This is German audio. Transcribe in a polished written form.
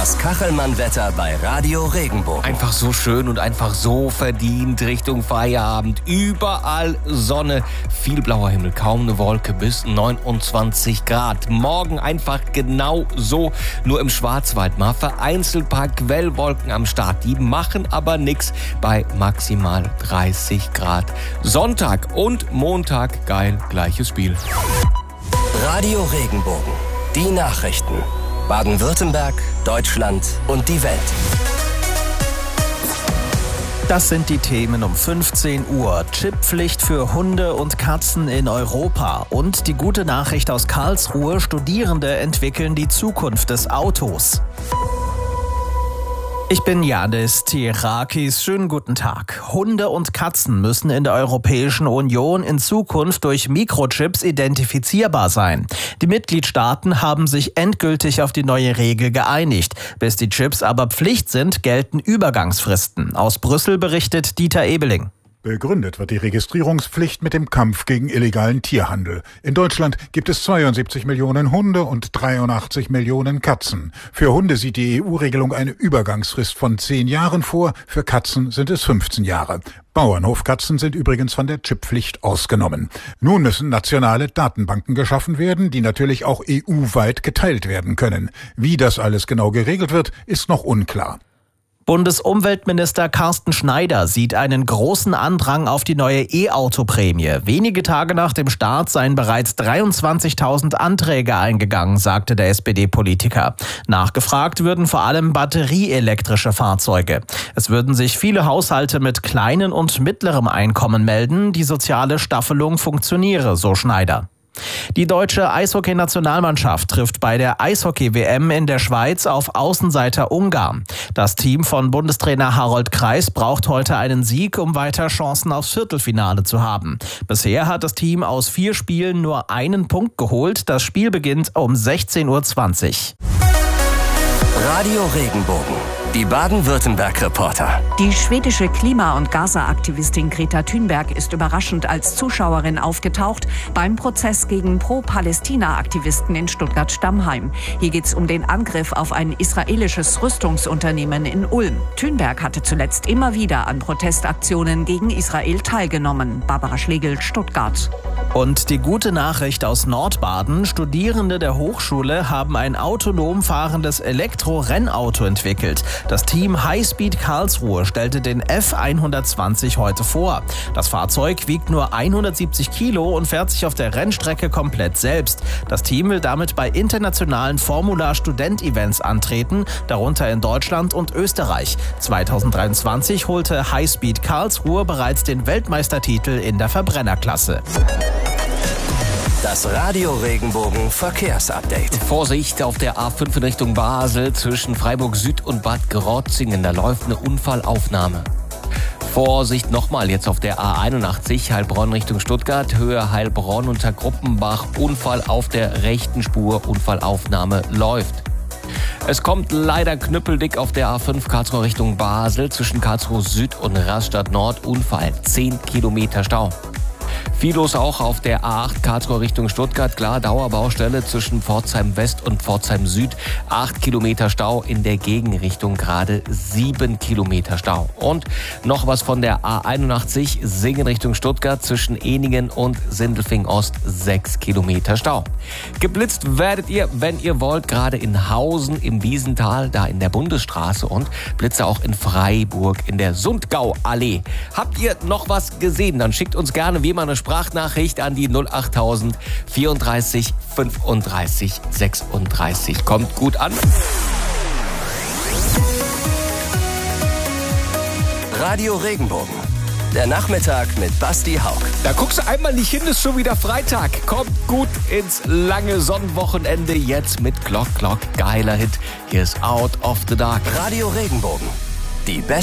Das Kachelmann-Wetter bei Radio Regenbogen. Einfach so schön und einfach so verdient Richtung Feierabend. Überall Sonne, viel blauer Himmel, kaum eine Wolke bis 29 Grad. Morgen einfach genau so, nur im Schwarzwald mal vereinzelt paar Quellwolken am Start. Die machen aber nichts bei maximal 30 Grad. Sonntag und Montag, geil, gleiches Spiel. Radio Regenbogen. Die Nachrichten. Baden-Württemberg, Deutschland und die Welt. Das sind die Themen um 15 Uhr. Chipppflicht für Hunde und Katzen in Europa. Und die gute Nachricht aus Karlsruhe: Studierende entwickeln die Zukunft des Autos. Ich bin Janis Tirakis. Schönen guten Tag. Hunde und Katzen müssen in der Europäischen Union in Zukunft durch Mikrochips identifizierbar sein. Die Mitgliedstaaten haben sich endgültig auf die neue Regel geeinigt. Bis die Chips aber Pflicht sind, gelten Übergangsfristen. Aus Brüssel berichtet Dieter Ebeling. Begründet wird die Registrierungspflicht mit dem Kampf gegen illegalen Tierhandel. In Deutschland gibt es 72 Millionen Hunde und 83 Millionen Katzen. Für Hunde sieht die EU-Regelung eine Übergangsfrist von 10 Jahren vor, für Katzen sind es 15 Jahre. Bauernhofkatzen sind übrigens von der Chipppflicht ausgenommen. Nun müssen nationale Datenbanken geschaffen werden, die natürlich auch EU-weit geteilt werden können. Wie das alles genau geregelt wird, ist noch unklar. Bundesumweltminister Carsten Schneider sieht einen großen Andrang auf die neue E-Auto-Prämie. Wenige Tage nach dem Start seien bereits 23.000 Anträge eingegangen, sagte der SPD-Politiker. Nachgefragt würden vor allem batterieelektrische Fahrzeuge. Es würden sich viele Haushalte mit kleinem und mittlerem Einkommen melden. Die soziale Staffelung funktioniere, so Schneider. Die deutsche Eishockey-Nationalmannschaft trifft bei der Eishockey-WM in der Schweiz auf Außenseiter Ungarn. Das Team von Bundestrainer Harold Kreis braucht heute einen Sieg, um weiter Chancen aufs Viertelfinale zu haben. Bisher hat das Team aus 4 Spielen nur einen Punkt geholt. Das Spiel beginnt um 16:20 Uhr. Radio Regenbogen. Die Baden-Württemberg-Reporter. Die schwedische Klima- und Gaza-Aktivistin Greta Thunberg ist überraschend als Zuschauerin aufgetaucht beim Prozess gegen Pro-Palästina-Aktivisten in Stuttgart-Stammheim. Hier geht es um den Angriff auf ein israelisches Rüstungsunternehmen in Ulm. Thunberg hatte zuletzt immer wieder an Protestaktionen gegen Israel teilgenommen. Barbara Schlegel, Stuttgart. Und die gute Nachricht aus Nordbaden: Studierende der Hochschule haben ein autonom fahrendes Elektro-Rennauto entwickelt. Das Team Highspeed Karlsruhe stellte den F120 heute vor. Das Fahrzeug wiegt nur 170 Kilo und fährt sich auf der Rennstrecke komplett selbst. Das Team will damit bei internationalen Formula-Student-Events antreten, darunter in Deutschland und Österreich. 2023 holte Highspeed Karlsruhe bereits den Weltmeistertitel in der Verbrennerklasse. Das Radio Regenbogen Verkehrsupdate. Vorsicht auf der A5 in Richtung Basel zwischen Freiburg Süd und Bad Krotzingen. Da läuft eine Unfallaufnahme. Vorsicht nochmal jetzt auf der A81 Heilbronn Richtung Stuttgart, Höhe Heilbronn unter Gruppenbach. Unfall auf der rechten Spur, Unfallaufnahme läuft. Es kommt leider knüppeldick auf der A5 Karlsruhe Richtung Basel zwischen Karlsruhe Süd und Rastatt Nord. Unfall, 10 Kilometer Stau. Viel los auch auf der A8 Karlsruhe Richtung Stuttgart. Klar, Dauerbaustelle zwischen Pforzheim West und Pforzheim Süd. 8 Kilometer Stau in der Gegenrichtung, gerade 7 Kilometer Stau. Und noch was von der A81 Singen Richtung Stuttgart zwischen Ehningen und Sindelfingen Ost. 6 Kilometer Stau. Geblitzt werdet ihr, wenn ihr wollt, gerade in Hausen im Wiesental, da in der Bundesstraße, und Blitze auch in Freiburg in der Sundgauallee. Habt ihr noch was gesehen? Dann schickt uns gerne wie immer eine Sprachnachricht an die 08000 34 35 36. Kommt gut an. Radio Regenbogen. Der Nachmittag mit Basti Haug. Da guckst du einmal nicht hin, ist schon wieder Freitag. Kommt gut ins lange Sonnenwochenende jetzt mit Glock Glock. Geiler Hit. Hier ist Out of the Dark. Radio Regenbogen. Die beste